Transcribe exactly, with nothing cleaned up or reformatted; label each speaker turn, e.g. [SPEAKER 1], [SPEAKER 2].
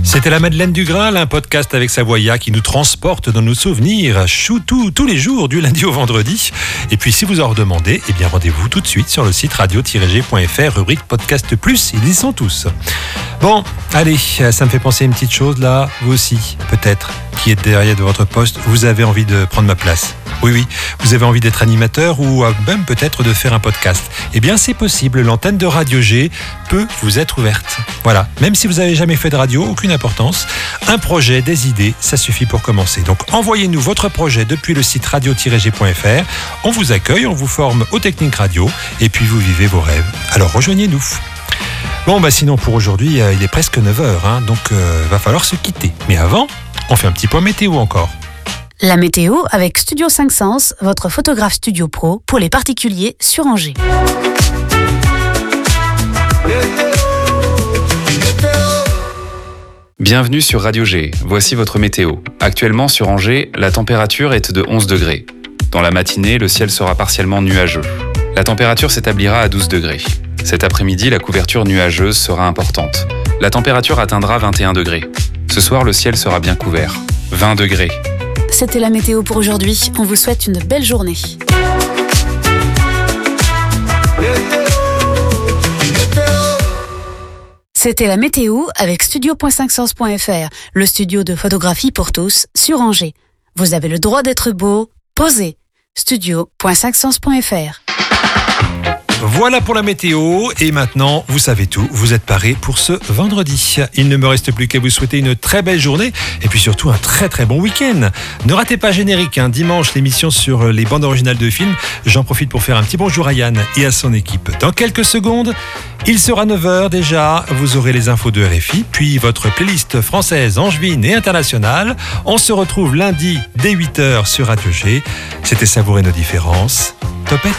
[SPEAKER 1] C'était la Madeleine du Graal, un podcast avec Savoya qui nous transporte dans nos souvenirs choutou tous les jours du lundi au vendredi. Et puis si vous en redemandez, eh bien rendez-vous tout de suite sur le site radio tiret g point f r, rubrique podcast plus, ils y sont tous. Bon, allez, ça me fait penser à une petite chose là, vous aussi, peut-être, qui êtes derrière de votre poste, vous avez envie de prendre ma place. Oui, oui, vous avez envie d'être animateur ou même peut-être de faire un podcast. Eh bien, c'est possible, l'antenne de Radio G peut vous être ouverte. Voilà, même si vous n'avez jamais fait de radio, aucune importance. Un projet, des idées, ça suffit pour commencer. Donc, envoyez-nous votre projet depuis le site radio tiret g point f r. On vous accueille, on vous forme aux techniques radio et puis vous vivez vos rêves. Alors, rejoignez-nous. Bon, bah sinon, pour aujourd'hui, euh, il est presque neuf heures, hein, donc euh, va falloir se quitter. Mais avant, on fait un petit point météo encore.
[SPEAKER 2] La météo avec Studio cinq Sens, votre photographe studio pro pour les particuliers sur Angers.
[SPEAKER 3] Bienvenue sur Radio G, voici votre météo. Actuellement sur Angers, la température est de onze degrés. Dans la matinée, le ciel sera partiellement nuageux. La température s'établira à douze degrés. Cet après-midi, la couverture nuageuse sera importante. La température atteindra vingt et un degrés. Ce soir, le ciel sera bien couvert. vingt degrés.
[SPEAKER 2] C'était la météo pour aujourd'hui. On vous souhaite une belle journée. C'était la météo avec studio cinq sens point f r, le studio de photographie pour tous sur Angers. Vous avez le droit d'être beau, posez. studio cinq sens point f r.
[SPEAKER 1] Voilà pour la météo et maintenant vous savez tout, vous êtes parés pour ce vendredi. Il ne me reste plus qu'à vous souhaiter une très belle journée et puis surtout un très très bon week-end. Ne ratez pas Générique, hein, dimanche l'émission sur les bandes originales de films. J'en profite pour faire un petit bonjour à Yann et à son équipe. Dans quelques secondes, il sera neuf heures déjà, vous aurez les infos de R F I, puis votre playlist française, angevine et internationale. On se retrouve lundi dès huit heures sur Radio G. C'était Savourer nos différences. Topette.